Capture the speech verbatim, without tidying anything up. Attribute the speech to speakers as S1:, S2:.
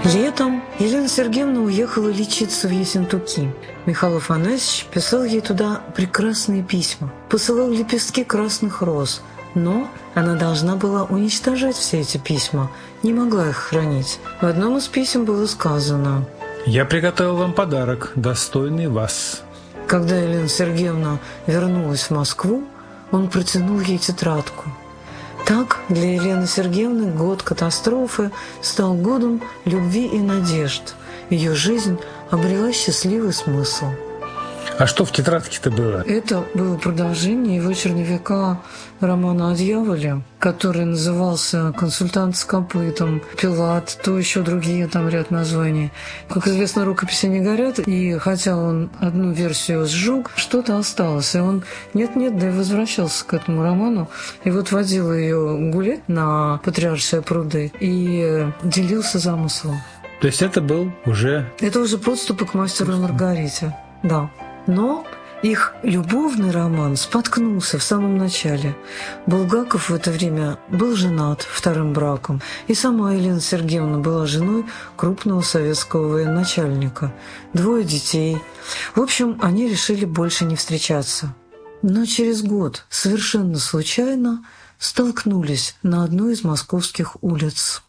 S1: Летом Елена Сергеевна уехала лечиться в Ессентуки. Михаил Афанасьевич писал ей туда прекрасные письма, посылал лепестки красных роз, но она должна была уничтожать все эти письма, не могла их хранить. В одном из писем было сказано:
S2: «Я приготовил вам подарок, достойный вас».
S1: Когда Елена Сергеевна вернулась в Москву, он протянул ей тетрадку. Так для Елены Сергеевны год катастрофы стал годом любви и надежд. Ее жизнь обрела счастливый смысл.
S2: А что в тетрадке-то было?
S1: Это было продолжение его черновика романа о дьяволе, который назывался «Консультант с копытом», «Пилат», то еще другие там ряд названий. Как известно, рукописи не горят, и хотя он одну версию сжег, что-то осталось. И он нет-нет, да и возвращался к этому роману, и вот водил ее гулять на Патриаршие пруды и делился замыслом.
S2: То есть это был уже...
S1: Это уже подступы к «Мастеру и Маргарите», да. Но их любовный роман споткнулся в самом начале. Булгаков в это время был женат вторым браком, и сама Елена Сергеевна была женой крупного советского военачальника. Двое детей. В общем, они решили больше не встречаться. Но через год совершенно случайно столкнулись на одной из московских улиц.